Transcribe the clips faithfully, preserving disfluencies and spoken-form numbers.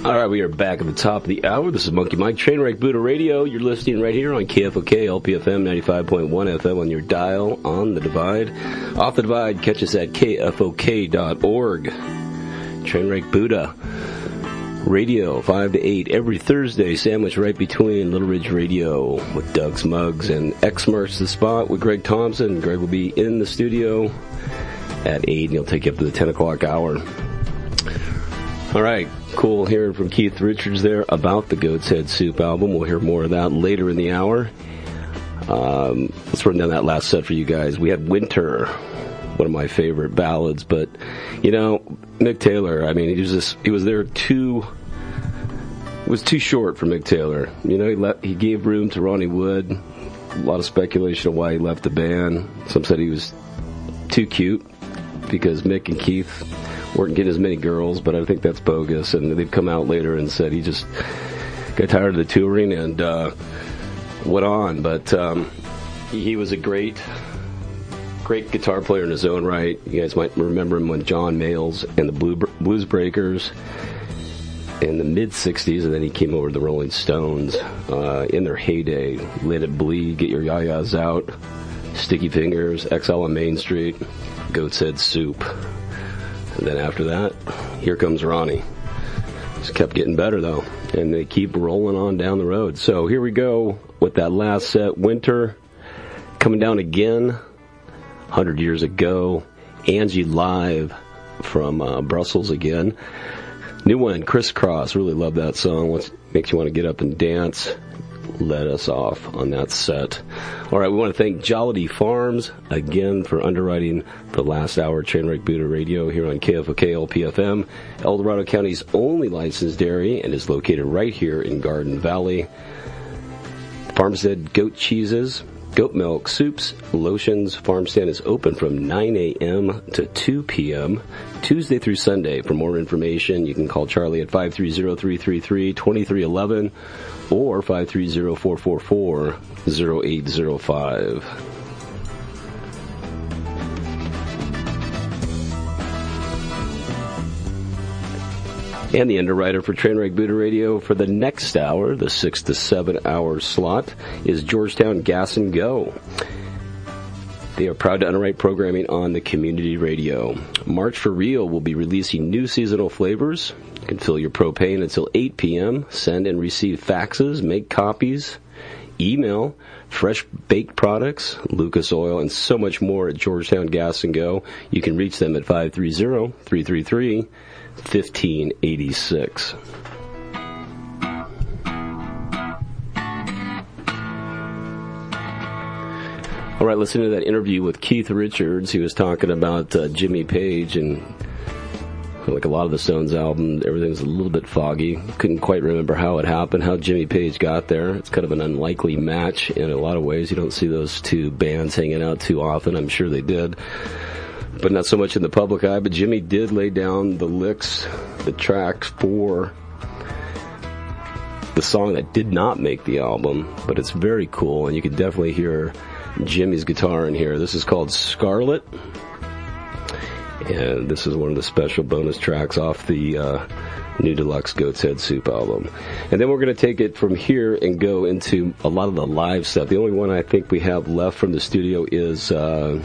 All right, we are back at the top of the hour. This is Monkey Mike, Trainwreck Buddha Radio. You're listening right here on K F O K, L P F M ninety-five point one F M on your dial on the Divide. Off the Divide, catch us at K F O K dot org. Trainwreck Buddha Radio, five to eight every Thursday, sandwiched right between Little Ridge Radio with Doug's Mugs and X-Merch The Spot with Greg Thompson. Greg will be in the studio at eight, and he'll take you up to the ten o'clock hour. All right, cool hearing from Keith Richards there about the Goat's Head Soup album. We'll hear more of that later in the hour. Um, let's run down that last set for you guys. We had Winter, one of my favorite ballads, but, you know, Mick Taylor, I mean, he was just, he was there too, was too short for Mick Taylor. You know, he let, he gave room to Ronnie Wood. A lot of speculation of why he left the band. Some said he was too cute because Mick and Keith weren't getting as many girls, but I think that's bogus. And they've come out later and said he just got tired of the touring and uh, went on. But um, he was a great, great guitar player in his own right. You guys might remember him with John Mayles and the Blue, Blues Breakers in the mid-sixties, and then he came over to the Rolling Stones uh, in their heyday. Let It Bleed, Get Your Yayas Out, Sticky Fingers, Exile on Main Street, Goat's Head Soup. And then after that, here comes Ronnie. Just kept getting better, though. And they keep rolling on down the road. So here we go with that last set, Winter. Coming down again, one hundred years ago. Angie Live from uh, Brussels again. New one, Crisscross. Really love that song. What makes you want to get up and dance. Let us off on that set. All right, we want to thank Jollity Farms again for underwriting the last hour of Trainwreck Buddha Radio here on K F O K L P F M, El Dorado County's only licensed dairy, and is located right here in Garden Valley. Farmstead goat cheeses, goat milk, soups, lotions. Farm stand is open from nine a.m. to two p.m. Tuesday through Sunday. For more information, you can call Charlie at five three zero, three three three, two three one one or five three zero, four four four, zero eight zero five. And the underwriter for Trainwreck Buddha Radio for the next hour, the six to seven hour slot, is Georgetown Gas and Go. They are proud to underwrite programming on the community radio. March for Real will be releasing new seasonal flavors. You can fill your propane until eight p.m., send and receive faxes, make copies, email, fresh baked products, Lucas Oil, and so much more at Georgetown Gas and Go. You can reach them at five three zero, three three three, one five eight six. All right, listening to that interview with Keith Richards, he was talking about uh, Jimmy Page, and like a lot of the Stones album, everything's a little bit foggy. Couldn't quite remember how it happened, how Jimmy Page got there. It's kind of an unlikely match in a lot of ways. You don't see those two bands hanging out too often. I'm sure they did, but not so much in the public eye. But Jimmy did lay down the licks, the tracks for the song that did not make the album, but it's very cool, and you can definitely hear Jimmy's guitar in here. This is called Scarlet, and this is one of the special bonus tracks off the uh, new deluxe Goat's Head Soup album. And then we're going to take it from here and go into a lot of the live stuff. The only one I think we have left from the studio is uh,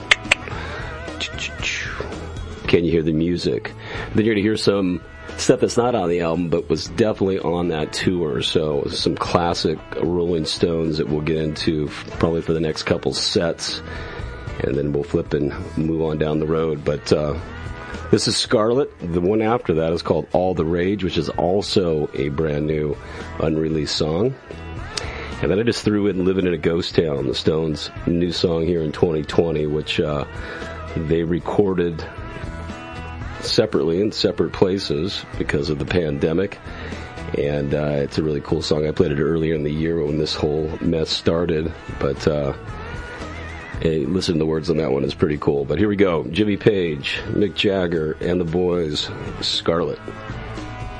Can You Hear the Music? Then you're going to hear some stuff that's not on the album, but was definitely on that tour. So some classic Rolling Stones that we'll get into probably for the next couple sets, and then we'll flip and move on down the road. But uh, this is Scarlet. The one after that is called All the Rage, which is also a brand new unreleased song. And then I just threw in Living in a Ghost Town, the Stones' new song here in twenty twenty, which uh, they recorded separately in separate places because of the pandemic, and uh, it's a really cool song. I played it earlier in the year when this whole mess started, but uh, hey, listen to the words on that one, it's pretty cool. But here we go, Jimmy Page, Mick Jagger, and the boys, Scarlet.